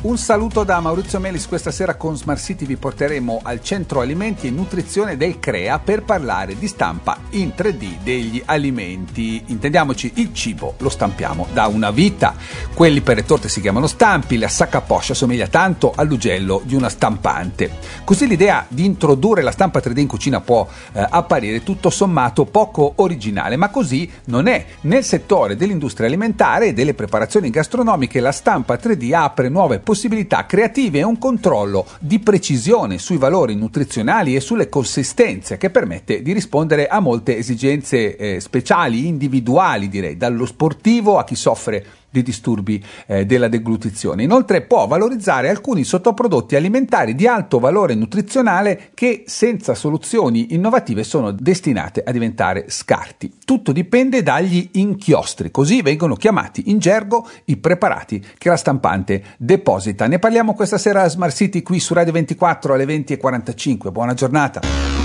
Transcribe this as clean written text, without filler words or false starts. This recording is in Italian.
Un saluto da Maurizio Melis. Questa sera con Smart City vi porteremo al centro alimenti e nutrizione del CREA per parlare di stampa in 3D degli alimenti. Intendiamoci, il cibo lo stampiamo da una vita. Quelli per le torte si chiamano stampi, la sac à poche assomiglia tanto all'ugello di una stampante. Così l'idea di introdurre la stampa 3D in cucina può apparire tutto sommato poco originale, ma così non è. Nel settore dell'industria alimentare e delle preparazioni gastronomiche la stampa 3D apre nuove possibilità creative e un controllo di precisione sui valori nutrizionali e sulle consistenze che permette di rispondere a molte esigenze speciali, individuali direi, dallo sportivo a chi soffre di disturbi della deglutizione. Inoltre può valorizzare alcuni sottoprodotti alimentari di alto valore nutrizionale che senza soluzioni innovative sono destinate a diventare scarti. Tutto dipende dagli inchiostri, così vengono chiamati in gergo i preparati che la stampante deposita. Ne parliamo questa sera a Smart City qui su Radio 24 alle 20:45. Buona giornata.